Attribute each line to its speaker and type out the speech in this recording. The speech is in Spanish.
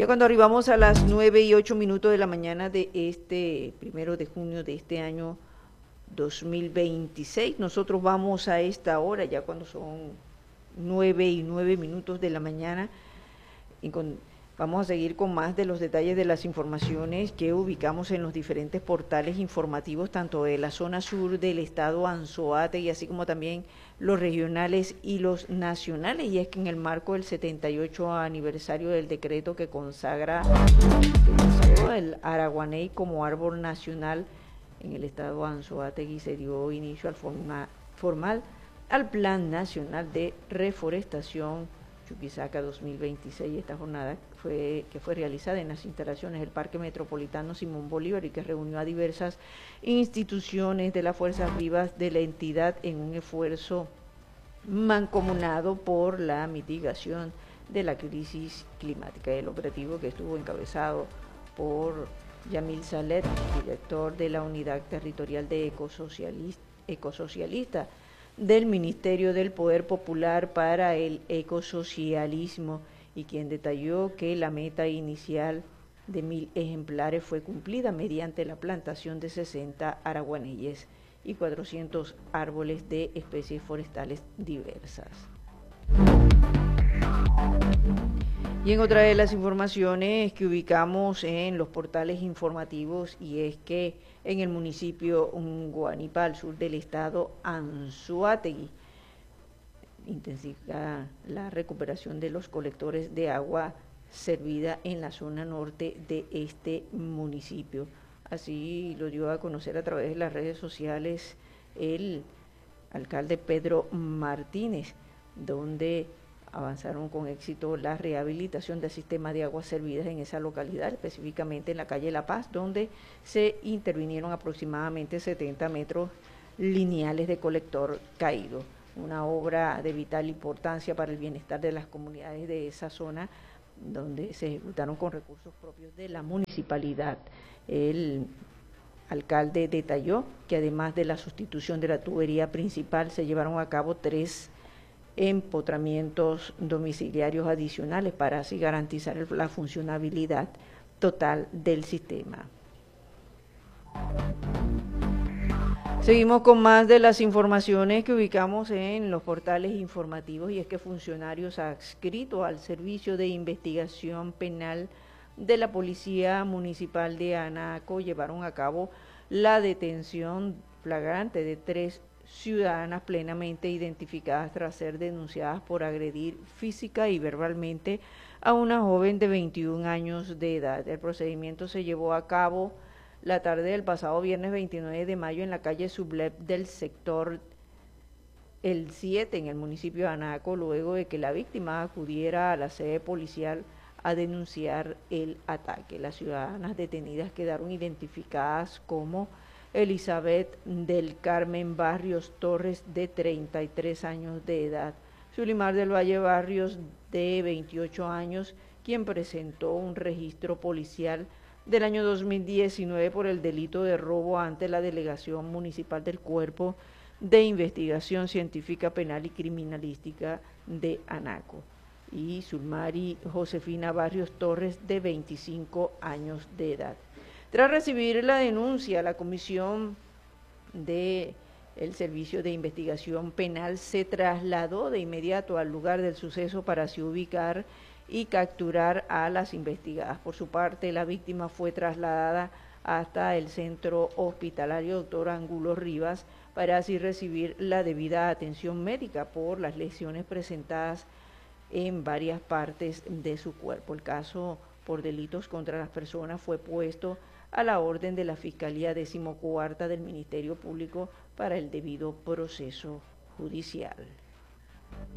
Speaker 1: Ya cuando arribamos a las 9:08 de la mañana de este 1 de junio de este año 2026, nosotros vamos a esta hora, ya cuando son 9:09 de la mañana, y vamos a seguir con más de los detalles de las informaciones que ubicamos en los diferentes portales informativos, tanto de la zona sur del estado Anzoátegui, así como también los regionales y los nacionales. Y es que en el marco del 78 aniversario del decreto que consagró el araguaney como árbol nacional en el estado Anzoátegui, se dio inicio formal al Plan Nacional de Reforestación Chuquisaca 2026. Esta jornada fue realizada en las instalaciones del Parque Metropolitano Simón Bolívar y que reunió a diversas instituciones de las fuerzas vivas de la entidad en un esfuerzo mancomunado por la mitigación de la crisis climática. El operativo, que estuvo encabezado por Yamil Salet, director de la Unidad Territorial de Ecosocialista del Ministerio del Poder Popular para el Ecosocialismo, y quien detalló que la meta inicial de 1.000 ejemplares fue cumplida mediante la plantación de 60 araguaneyes y 400 árboles de especies forestales diversas. Y en otra de las informaciones que ubicamos en los portales informativos, y es que en el municipio Guanipa, al sur del estado Anzoátegui, intensifica la recuperación de los colectores de agua servida en la zona norte de este municipio. Así lo dio a conocer a través de las redes sociales el alcalde Pedro Martínez, donde avanzaron con éxito la rehabilitación del sistema de aguas servidas en esa localidad, específicamente en la calle La Paz, donde se intervinieron aproximadamente 70 metros lineales de colector caído. Una obra de vital importancia para el bienestar de las comunidades de esa zona, donde se ejecutaron con recursos propios de la municipalidad. El alcalde detalló que además de la sustitución de la tubería principal, se llevaron a cabo 3 empotramientos domiciliarios adicionales para así garantizar la funcionabilidad total del sistema. Seguimos con más de las informaciones que ubicamos en los portales informativos, y es que funcionarios adscritos al Servicio de Investigación Penal de la Policía Municipal de Anaco llevaron a cabo la detención flagrante de 3 ciudadanas plenamente identificadas tras ser denunciadas por agredir física y verbalmente a una joven de 21 años de edad. El procedimiento se llevó a cabo la tarde del pasado viernes 29 de mayo en la calle Sublep del sector El 7 en el municipio de Anaco, luego de que la víctima acudiera a la sede policial a denunciar el ataque. Las ciudadanas detenidas quedaron identificadas como Elizabeth del Carmen Barrios Torres, de 33 años de edad, Zulimar del Valle Barrios, de 28 años, quien presentó un registro policial del año 2019 por el delito de robo ante la Delegación Municipal del Cuerpo de Investigación Científica Penal y Criminalística de Anaco, y Zulmari Josefina Barrios Torres, de 25 años de edad. Tras recibir la denuncia, la Comisión del Servicio de Investigación Penal se trasladó de inmediato al lugar del suceso para así ubicar y capturar a las investigadas. Por su parte, la víctima fue trasladada hasta el centro hospitalario Dr. Angulo Rivas para así recibir la debida atención médica por las lesiones presentadas en varias partes de su cuerpo. El caso por delitos contra las personas fue puesto a la orden de la Fiscalía 14ª del Ministerio Público para el debido proceso judicial.